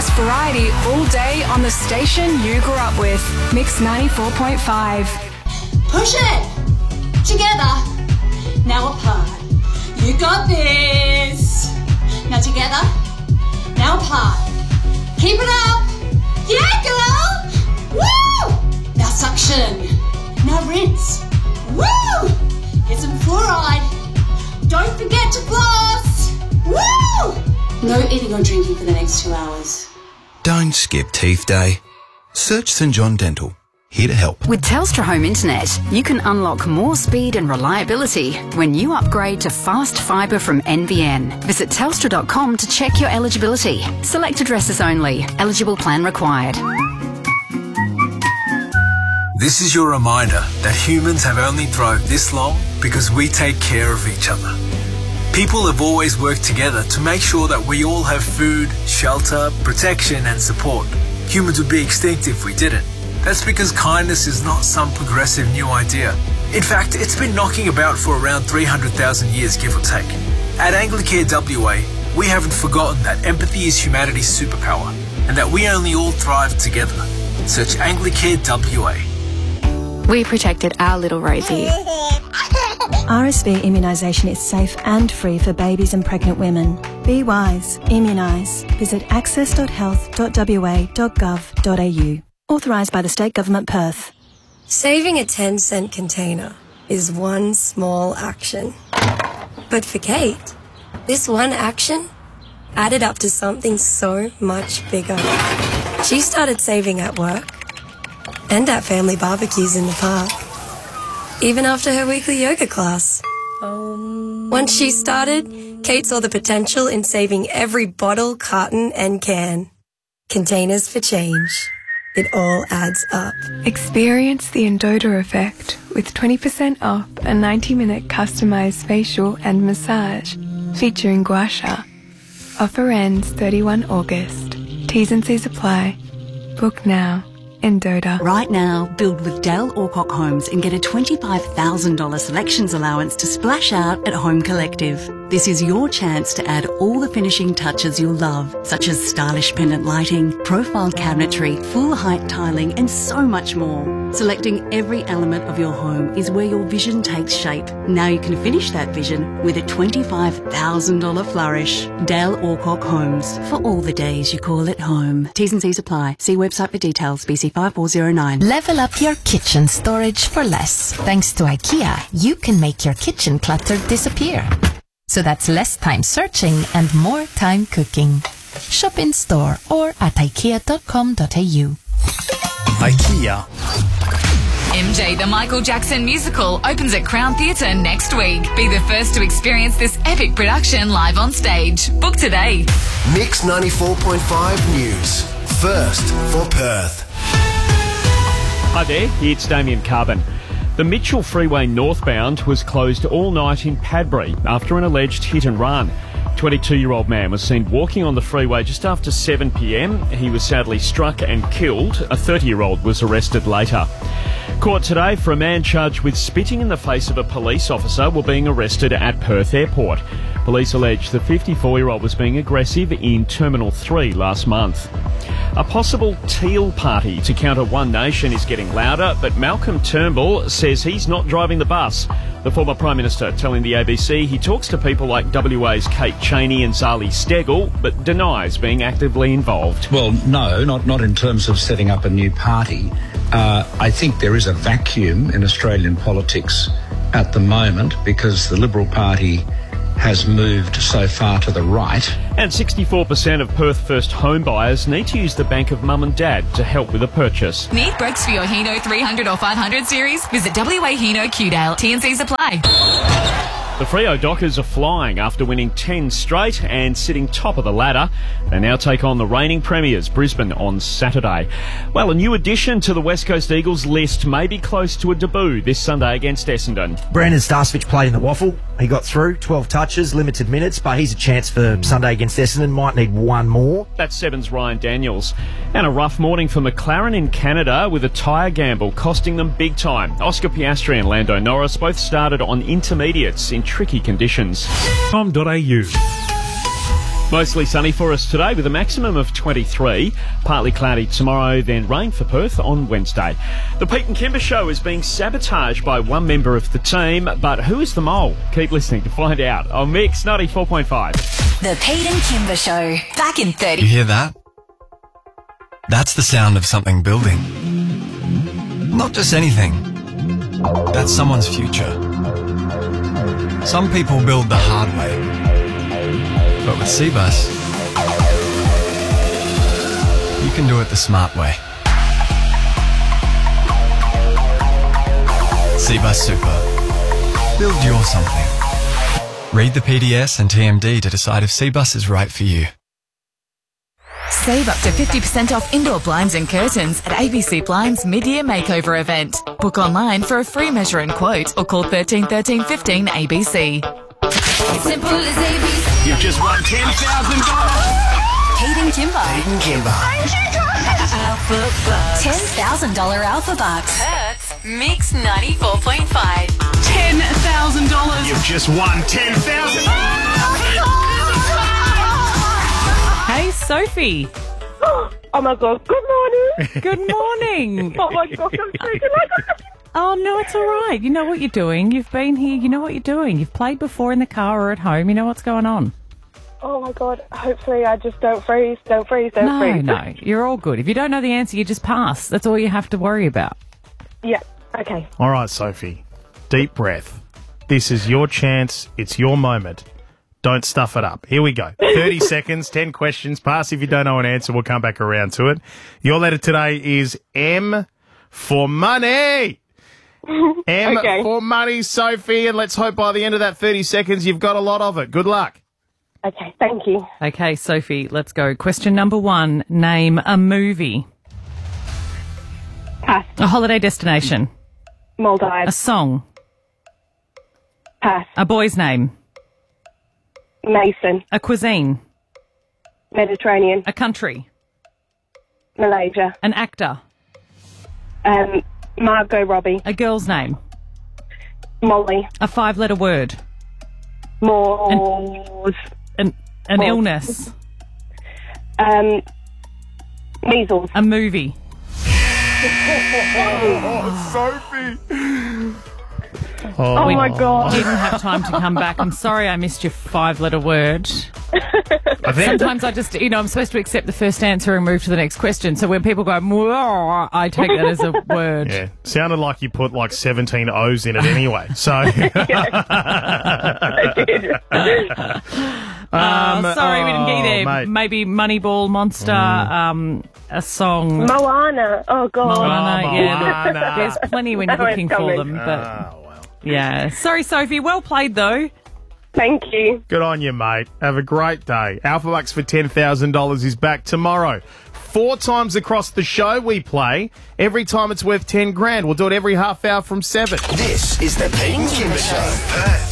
best variety all day on the station you grew up with. Mix 94.5. Push it! Together. Now apart. You got this. Now together. Now apart. Keep it up. Yeah, girl! Woo! Now suction. Now rinse. Woo! Get some fluoride. Don't forget to floss. Woo! No eating or drinking for the next 2 hours. Don't skip teeth day. Search St John Dental. Here to help. With Telstra Home Internet, you can unlock more speed and reliability when you upgrade to fast fibre from NBN. Visit telstra.com to check your eligibility. Select addresses only. Eligible plan required. This is your reminder that humans have only thrived this long because we take care of each other. People have always worked together to make sure that we all have food, shelter, protection and support. Humans would be extinct if we didn't. That's because kindness is not some progressive new idea. In fact, it's been knocking about for around 300,000 years, give or take. At Anglicare WA, we haven't forgotten that empathy is humanity's superpower and that we only all thrive together. Search Anglicare WA. We protected our little Rosie. RSV immunisation is safe and free for babies and pregnant women. Be wise. Immunise. Visit access.health.wa.gov.au. Authorised by the State Government, Perth. Saving a 10-cent container is one small action. But for Kate, this one action added up to something so much bigger. She started saving at work and at family barbecues in the park, even after her weekly yoga class. Once she started, Kate saw the potential in saving every bottle, carton and can. Containers for change. It all adds up. Experience the Endota effect with 20% off a 90-minute customised facial and massage featuring gua sha. Offer ends 31 August. T's and C's apply. Book now. Endota. Right now, build with Dale Alcock Homes and get a $25,000 selections allowance to splash out at Home Collective. This is your chance to add all the finishing touches you'll love, such as stylish pendant lighting, profile cabinetry, full height tiling, and so much more. Selecting every element of your home is where your vision takes shape. Now you can finish that vision with a $25,000 flourish. Dale Alcock Homes, for all the days you call it home. T's and C's apply. See website for details. BC 5409. Level up your kitchen storage for less. Thanks to IKEA, you can make your kitchen clutter disappear. So that's less time searching and more time cooking. Shop in store or at ikea.com.au. IKEA. MJ the Michael Jackson musical opens at Crown Theatre next week. Be the first to experience this epic production live on stage. Book today. Mix 94.5 News. First for Perth. Hi there, it's Damien Carbon. The Mitchell Freeway northbound was closed all night in Padbury after an alleged hit and run. A 22-year-old man was seen walking on the freeway just after 7 p.m. He was sadly struck and killed. A 30-year-old was arrested later. Court today for a man charged with spitting in the face of a police officer while being arrested at Perth Airport. Police allege the 54-year-old was being aggressive in Terminal 3 last month. A possible Teal party to counter One Nation is getting louder, but Malcolm Turnbull says he's not driving the bus. The former Prime Minister telling the ABC he talks to people like WA's Kate Chaney and Zali Steggall, but denies being actively involved. Well, no, not in terms of setting up a new party. I think there is a vacuum in Australian politics at the moment because the Liberal Party has moved so far to the right. And 64% of Perth first home buyers need to use the bank of mum and dad to help with a purchase. Need brakes for your Hino 300 or 500 series? Visit WA Hino Qdale. T&Cs apply. The Freo Dockers are flying after winning 10 straight and sitting top of the ladder. They now take on the reigning premiers, Brisbane, on Saturday. Well, a new addition to the West Coast Eagles list may be close to a debut this Sunday against Essendon. Brandon Starcevich played in the Waffle. He got through, 12 touches, limited minutes, but he's a chance for Sunday against Essendon. Might need one more. That's Seven's Ryan Daniels. And a rough morning for McLaren in Canada with a tyre gamble costing them big time. Oscar Piastri and Lando Norris both started on intermediates in tricky conditions. .com.au. Mostly sunny for us today with a maximum of 23. Partly cloudy tomorrow, then rain for Perth on Wednesday. The Pete and Kimber Show is being sabotaged by one member of the team, but who is the mole? Keep listening to find out on Mix 94.5. The Pete and Kimber Show. Back in 30. You hear that? That's the sound of something building. Not just anything. That's someone's future. Some people build the hard way. But with Cbus, you can do it the smart way. Cbus Super. Build your something. Read the PDS and TMD to decide if Cbus is right for you. Save up to 50% off indoor blinds and curtains at ABC Blinds mid-year makeover event. Book online for a free measure and quote or call 13 13 15 ABC. Simple as ABC. You've just won $10,000. Pete and Kimber. Pete and Kimber. Alpha Bucks. $10,000 Alpha Bucks. Perth's Mix 94.5. $10,000. You've just won $10,000. Hey, Sophie. Oh my God, good morning. Good morning. Oh my God, I'm so delighted. Oh, no, it's all right. You know what you're doing. You've been here. You know what you're doing. You've played before in the car or at home. You know what's going on. Oh my God, hopefully I just don't freeze. No, you're all good. If you don't know the answer, you just pass. That's all you have to worry about. Yeah, okay. All right, Sophie. Deep breath. This is your chance. It's your moment. Don't stuff it up. Here we go. 30 seconds, 10 questions. Pass if you don't know an answer. We'll come back around to it. Your letter today is M for money. M for money, Sophie. And let's hope by the end of that 30 seconds, you've got a lot of it. Good luck. Okay, thank you. Okay, Sophie, let's go. Question number 1. Name a movie. Pass. A holiday destination. Maldives. A song. Pass. A boy's name. Mason. A cuisine. Mediterranean. A country. Malaysia. An actor. Margot Robbie. A girl's name. Molly. A 5-letter word. Moors. An illness. Measles. A movie. Sophie. Oh my God. Didn't have time to come back. I'm sorry I missed your 5-letter word. Sometimes I just, I'm supposed to accept the first answer and move to the next question. So when people go, "Mwah," I take that as a word. Yeah. Sounded like you put like 17 O's in it anyway. So. Sorry, we didn't get you there. Mate. Maybe Moneyball, Monster, a song. Moana. Oh, God. Moana, yeah. Moana. There's plenty when you're looking for them. But yeah. Sorry, Sophie. Well played, though. Thank you. Good on you, mate. Have a great day. Alpha Bucks for $10,000 is back tomorrow. 4 times across the show we play. Every time it's worth $10,000. We'll do it every half hour from 7. This is the Pete and Kimber Show. Perth's